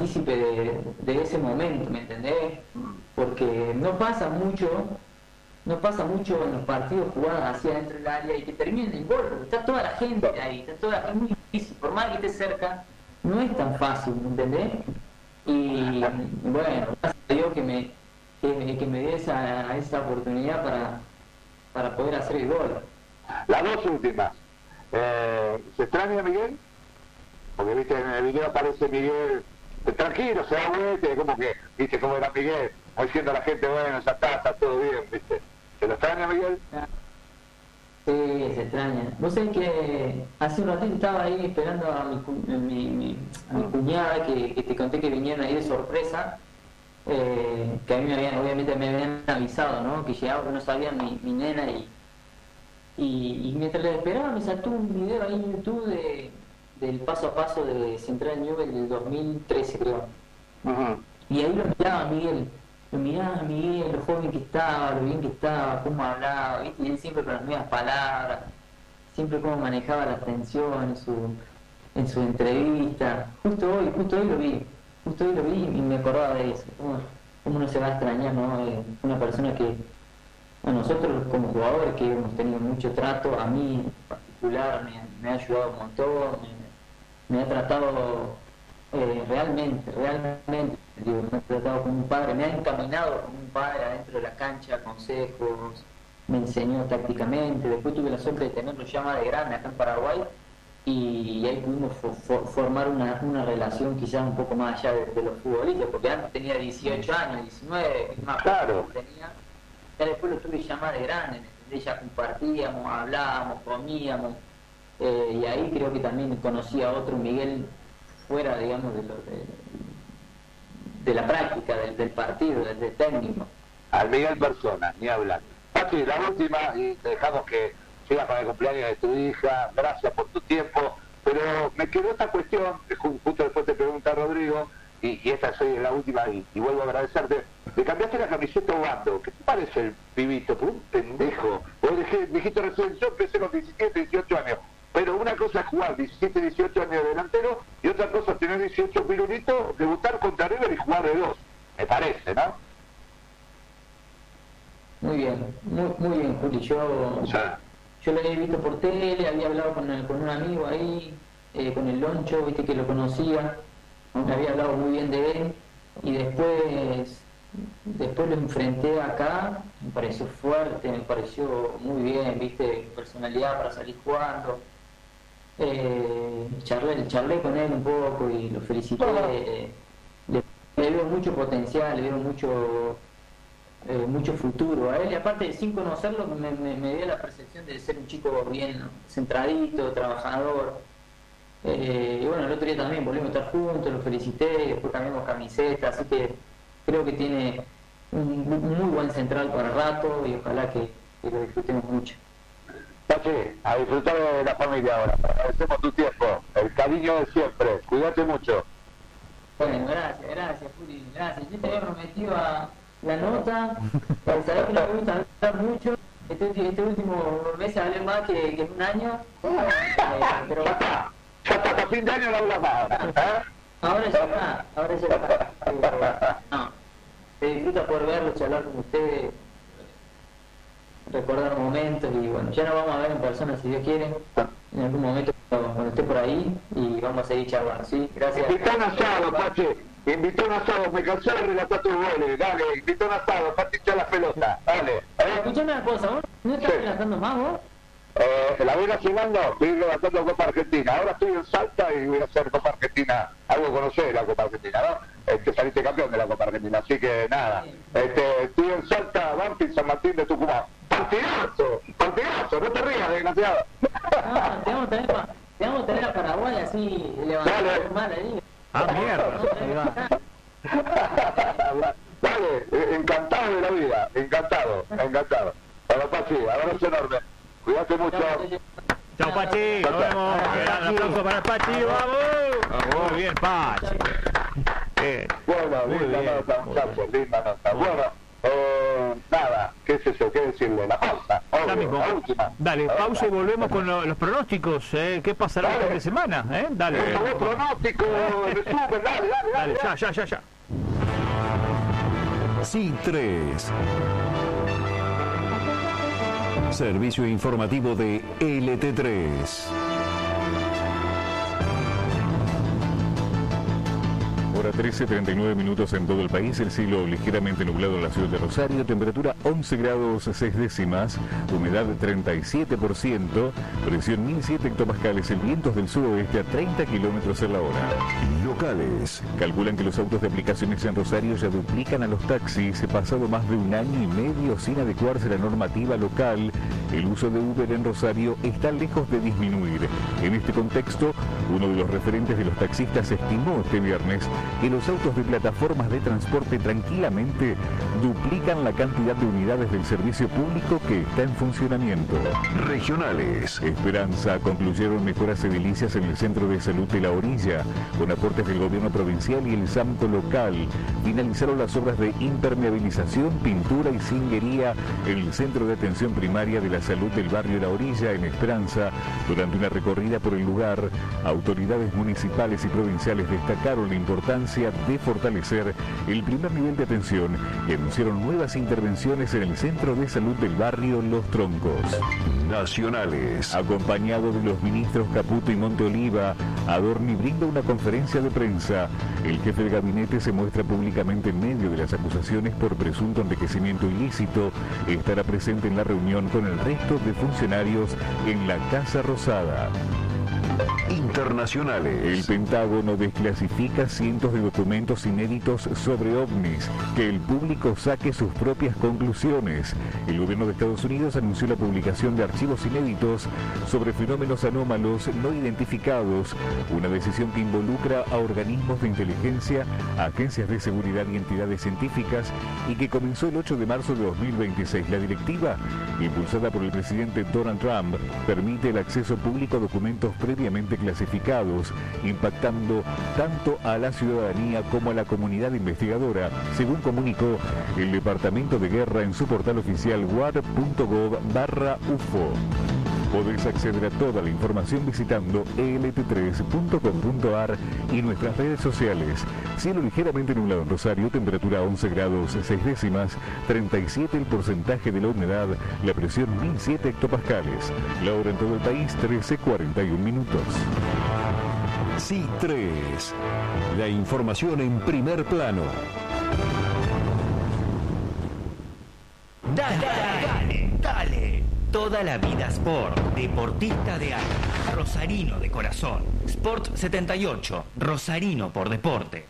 partícipe de ese momento, ¿me entendés? Porque no pasa mucho en los partidos jugados hacia dentro del área y que terminen en gol, porque está toda la gente ahí, es muy difícil, por más que esté cerca, no es tan fácil, ¿me entendés? Y bueno, gracias a Dios que me dio esa oportunidad para poder hacer el gol. Las dos últimas. ¿Se extraña a Miguel? Porque viste en el video aparece Miguel tranquilo, se da vuelta, como que, viste cómo era Miguel, hoy diciendo a la gente, bueno, ya está todo bien, viste. ¿Se lo extraña Miguel? Sí, se extraña. Vos sabés que hace un ratito estaba ahí esperando a mi cuñada, que te conté que vinieron ahí de sorpresa, que a mí obviamente me habían avisado, ¿no? Que llegaba, que no sabían mi nena, y mientras les esperaba me saltó un video ahí en YouTube del paso a paso de Central Newell del 2013, creo. Y ahí lo miraba Miguel, lo joven que estaba, lo bien que estaba, cómo hablaba, ¿viste? Y él siempre con las mismas palabras, siempre cómo manejaba la tensión en su entrevista. Justo hoy lo vi y me acordaba de eso. ¿Cómo no se va a extrañar, no? Una persona que a nosotros como jugadores que hemos tenido mucho trato, a mí en particular me ha ayudado un montón, me ha tratado realmente, digo, me ha tratado como un padre, me ha encaminado como un padre adentro de la cancha, consejos, me enseñó tácticamente. Después tuve la suerte de tenerlo ya más de grande acá en Paraguay, y ahí pudimos formar una relación quizás un poco más allá de los futbolistas, porque antes tenía 18 años, 19, más claro. Tenía, ya después lo tuve ya más de grande, ya compartíamos, hablábamos, comíamos, y ahí creo que también conocí a otro Miguel fuera, digamos, de la práctica, del partido, del técnico. Al Miguel persona, ni hablar. Pachi, la última, y te dejamos que sigas para el cumpleaños de tu hija, gracias por tu tiempo, pero me quedó esta cuestión, que justo después te pregunta Rodrigo, y esta soy la última, y vuelvo a agradecerte. Le cambiaste la camiseta a Obando. ¿Qué te parece el pibito? Fue un pendejo. Vos dijiste recién, yo empecé con 17, 18 años. Pero una cosa es jugar 17, 18 años de delantero, y otra cosa es tener 18 pirulitos, debutar contra River y jugar de dos. Me parece, ¿no? Muy bien, muy bien, Juli. Yo lo había visto por tele, había hablado con un amigo ahí, con el Loncho, viste que lo conocía, me había hablado muy bien de él, y después lo enfrenté acá, me pareció fuerte, me pareció muy bien, viste, personalidad para salir jugando. Charlé con él un poco y lo felicité. Le veo mucho potencial, le veo mucho futuro a él, y aparte sin conocerlo me dio la percepción de ser un chico bien centradito, trabajador. Y bueno, el otro día también volvimos a estar juntos, lo felicité, después cambiamos camisetas, así que creo que tiene un muy buen central para el rato, y ojalá que lo disfrutemos mucho. Pachi, a disfrutar de la familia ahora. Agradecemos tu tiempo, el cariño de siempre. Cuídate mucho. Bueno, gracias, Juli, gracias. Yo te había prometido a la nota, sabés que no me gusta hablar mucho. Este último mes hablé más que en un año. Pero ya está, hasta fin de año no hablas más ahora. Ahora ya está. No, se disfruta por verlo, charlar con ustedes, recordar momentos, y bueno, ya nos vamos a ver en persona si Dios quiere, en algún momento cuando esté por ahí, y vamos a seguir charlando, ¿sí? Gracias. Invitó un asado, Pachi, invitó un asado, me cansé de relatar tus goles, dale, invitó un asado, para echar las pelotas, dale. Escuchame una cosa, ¿vos no estás relatando más vos? La voy nacionando, estoy levantando Copa Argentina, ahora estoy en Salta y voy a hacer Copa Argentina, algo conocés la Copa Argentina, ¿no? Saliste campeón de la Copa Argentina, así que nada, estoy en Salta, Banfield, San Martín de Tucumán. Partidazo, no te rías, desgraciado. No, te vamos a tener a Paraguay así, levantando mal ahí. Mierda. Dale, encantado de la vida, encantado. Bueno, Pachi, abrazo enorme. Cuídate mucho. Chao, Pachi, nos vemos. Un aplauso para el Pachi, vamos. Muy bien, Pachi. Bueno, linda nota, muchachos, linda nota. Bueno, nada, qué sé yo, qué decirle, la pausa. Ya mismo. La última. Dale, pausa y volvemos con los pronósticos. ¿Qué pasará el fin de semana? Dale. Vos pronóstico, resumen, dale. Ya. Sí, 3. Servicio informativo de LT3. Hora 13:39 minutos en todo el país, el cielo ligeramente nublado en la ciudad de Rosario, temperatura 11 grados 6 décimas, humedad 37%, presión 1007 hectopascales, el viento es del suroeste a 30 kilómetros en la hora. Locales. Calculan que los autos de aplicaciones en Rosario ya duplican a los taxis, pasado más de un año y medio sin adecuarse a la normativa local. El uso de Uber en Rosario está lejos de disminuir. En este contexto, uno de los referentes de los taxistas estimó este viernes que los autos de plataformas de transporte tranquilamente duplican la cantidad de unidades del servicio público que está en funcionamiento. Regionales. Esperanza concluyeron mejoras edilicias en el Centro de Salud de La Orilla, con aportes del gobierno provincial y el SAMCO local. Finalizaron las obras de impermeabilización, pintura y cinguería en el Centro de Atención Primaria de la Salud del barrio La Orilla, en Esperanza. Durante una recorrida por el lugar, autoridades municipales y provinciales destacaron la importancia de fortalecer el primer nivel de atención y anunciaron nuevas intervenciones en el Centro de Salud del barrio Los Troncos. Nacionales. Acompañado de los ministros Caputo y Monteoliva, Adorni brinda una conferencia de prensa. El jefe de gabinete se muestra públicamente en medio de las acusaciones por presunto enriquecimiento ilícito. Estará presente en la reunión con el resto de funcionarios en la Casa Rosada. Internacionales. El Pentágono desclasifica cientos de documentos inéditos sobre ovnis. Que el público saque sus propias conclusiones. El gobierno de Estados Unidos anunció la publicación de archivos inéditos sobre fenómenos anómalos no identificados, una decisión que involucra a organismos de inteligencia, agencias de seguridad y entidades científicas, y que comenzó el 8 de marzo de 2026. La directiva, impulsada por el presidente Donald Trump, permite el acceso público a documentos previamente clasificados, impactando tanto a la ciudadanía como a la comunidad investigadora, según comunicó el Departamento de Guerra en su portal oficial war.gov/ufo. Podés acceder a toda la información visitando elt3.com.ar y nuestras redes sociales. Cielo ligeramente nublado en Rosario, temperatura 11 grados 6 décimas, 37 el porcentaje de la humedad, la presión 1007 hectopascales. La hora en todo el país, 13:41 minutos. Sí, 3. La información en primer plano. Dale. Toda la vida Sport. Deportista de alma. Rosarino de corazón. Sport 78. Rosarino por deporte.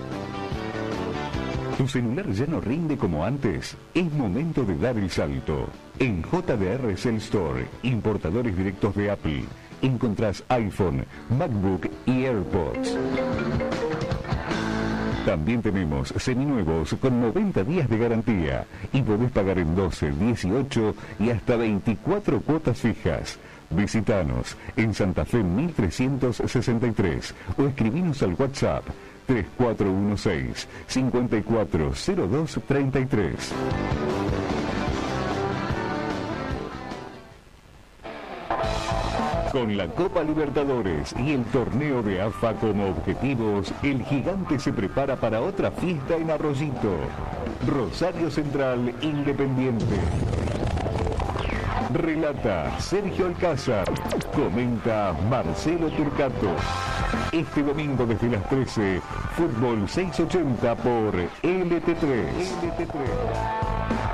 ¿Tu celular ya no rinde como antes? Es momento de dar el salto. En JDR Cell Store, importadores directos de Apple, encontrás iPhone, MacBook y AirPods. También tenemos seminuevos con 90 días de garantía y podés pagar en 12, 18 y hasta 24 cuotas fijas. Visítanos en Santa Fe 1363 o escribinos al WhatsApp 3416-540233. Con la Copa Libertadores y el torneo de AFA como objetivos, el gigante se prepara para otra fiesta en Arroyito. Rosario Central Independiente. Relata Sergio Alcázar. Comenta Marcelo Turcato. Este domingo desde las 13, Fútbol 680 por LT3.